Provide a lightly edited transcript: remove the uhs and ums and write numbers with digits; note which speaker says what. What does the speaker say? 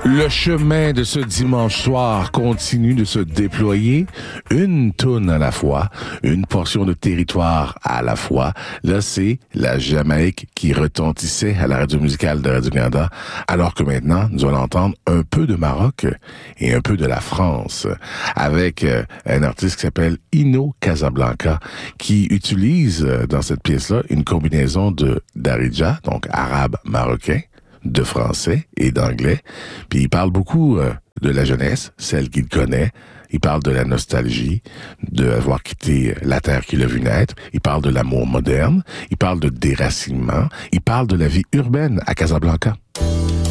Speaker 1: Le chemin de ce dimanche soir continue de se déployer, une toune à la fois, une portion de territoire à la fois. Là, c'est la Jamaïque qui retentissait à la radio musicale de Radio-Canada, alors que maintenant, nous allons entendre un peu de Maroc et un peu de la France, avec un artiste qui s'appelle Ino Casablanca, qui utilise dans cette pièce-là une combinaison de Darija, donc arabe-marocain, de français et d'anglais. Puis il parle beaucoup de la jeunesse, celle qu'il connaît. Il parle de la nostalgie, d'avoir quitté la terre qu'il a vu naître. Il parle de l'amour moderne. Il parle de déracinement. Il parle de la vie urbaine à Casablanca.